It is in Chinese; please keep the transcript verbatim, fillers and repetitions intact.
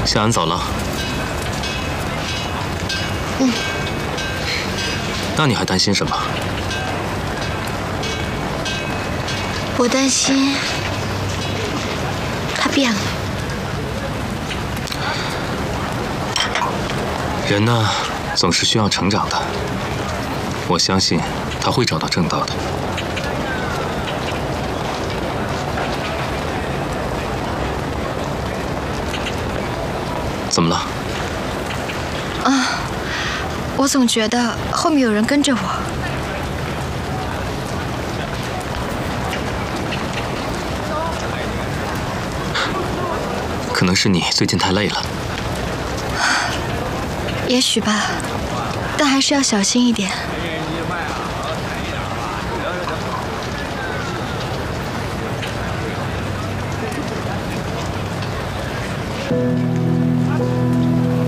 夏安走了。 嗯。 那你还担心什么？ 我担心他变了。 人呢，总是需要成长的。我相信他会找到正道的。怎么了？ 啊，我总觉得后面有人跟着我。 可能是你最近太累了。 也许吧，但还是要小心一点。